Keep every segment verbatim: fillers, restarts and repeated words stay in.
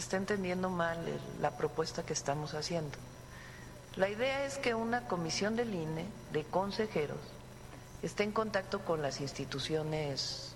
está entendiendo mal el, la propuesta que estamos haciendo. La idea es que una comisión del I N E, de consejeros, esté en contacto con las instituciones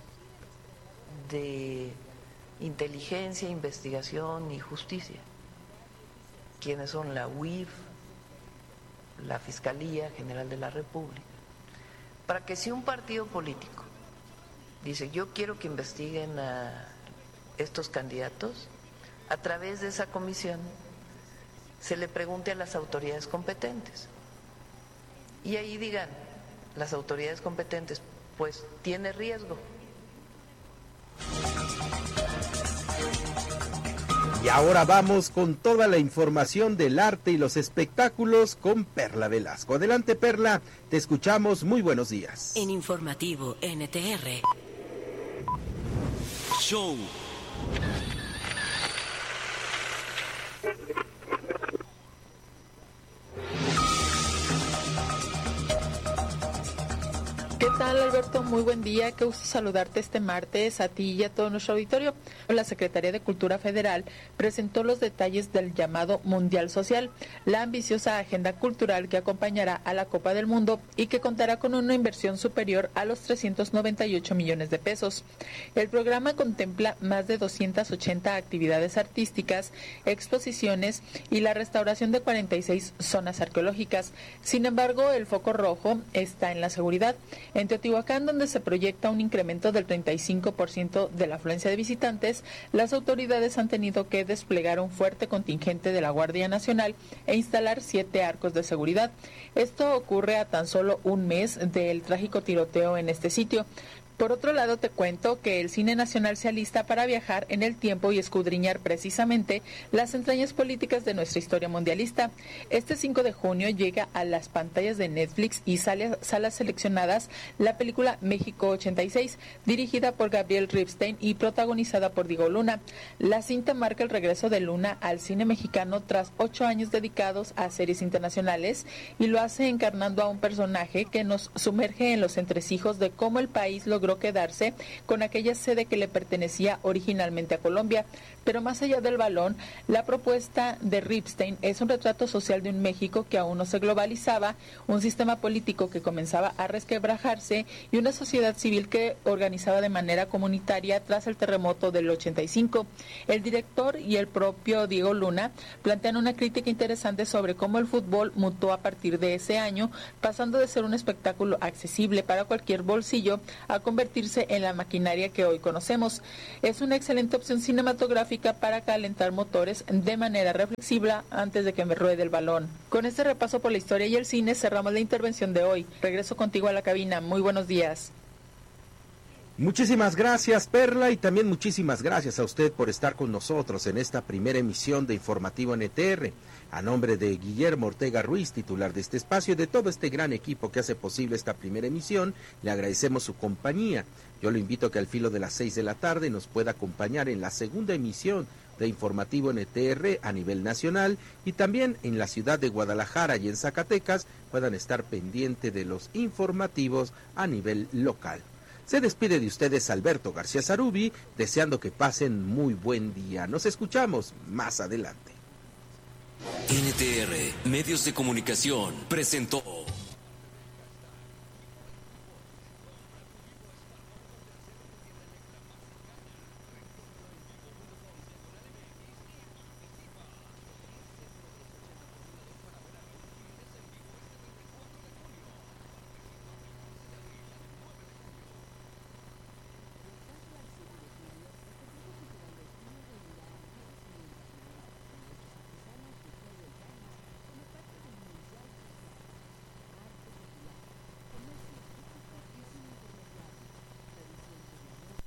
de inteligencia, investigación y justicia, quienes son la U I F, la Fiscalía General de la República, para que si un partido político dice yo quiero que investiguen a estos candidatos, a través de esa comisión se le pregunte a las autoridades competentes y ahí digan las autoridades competentes, pues tiene riesgo. Y ahora vamos con toda la información del arte y los espectáculos con Perla Velasco. Adelante, Perla, te escuchamos, muy buenos días. En Informativo N T R. Show. ¿Qué tal, Alberto? Muy buen día, qué gusto saludarte este martes a ti y a todo nuestro auditorio. La Secretaría de Cultura Federal presentó los detalles del llamado Mundial Social, la ambiciosa agenda cultural que acompañará a la Copa del Mundo y que contará con una inversión superior a los trescientos noventa y ocho millones de pesos. El programa contempla más de doscientas ochenta actividades artísticas, exposiciones y la restauración de cuarenta y seis zonas arqueológicas. Sin embargo, el foco rojo está en la seguridad. En Teotihuacán, donde se proyecta un incremento del treinta y cinco por ciento de la afluencia de visitantes, las autoridades han tenido que desplegar un fuerte contingente de la Guardia Nacional e instalar siete arcos de seguridad. Esto ocurre a tan solo un mes del trágico tiroteo en este sitio. Por otro lado, te cuento que el cine nacional se alista para viajar en el tiempo y escudriñar precisamente las entrañas políticas de nuestra historia mundialista. Este cinco de junio llega a las pantallas de Netflix y sale, salas seleccionadas la película México ochenta y seis, dirigida por Gabriel Ripstein y protagonizada por Diego Luna. La cinta marca el regreso de Luna al cine mexicano tras ocho años dedicados a series internacionales y lo hace encarnando a un personaje que nos sumerge en los entresijos de cómo el país logró quedarse con aquella sede que le pertenecía originalmente a Colombia. Pero más allá del balón, la propuesta de Ripstein es un retrato social de un México que aún no se globalizaba, un sistema político que comenzaba a resquebrajarse y una sociedad civil que organizaba de manera comunitaria tras el terremoto del ochenta y cinco. El director y el propio Diego Luna plantean una crítica interesante sobre cómo el fútbol mutó a partir de ese año, pasando de ser un espectáculo accesible para cualquier bolsillo a convertirse en la maquinaria que hoy conocemos. Es una excelente opción cinematográfica para calentar motores de manera reflexiva antes de que me ruede el balón. Con este repaso por la historia y el cine cerramos la intervención de hoy. Regreso contigo a la cabina. Muy buenos días. Muchísimas gracias, Perla, y también muchísimas gracias a usted por estar con nosotros en esta primera emisión de Informativo N T R. A nombre de Guillermo Ortega Ruiz, titular de este espacio, y de todo este gran equipo que hace posible esta primera emisión, le agradecemos su compañía. Yo lo invito a que al filo de las seis de la tarde nos pueda acompañar en la segunda emisión de Informativo N T R a nivel nacional y también en la ciudad de Guadalajara y en Zacatecas puedan estar pendiente de los informativos a nivel local. Se despide de ustedes Alberto García Zarubi, deseando que pasen muy buen día. Nos escuchamos más adelante. N T R, Medios de Comunicación, presentó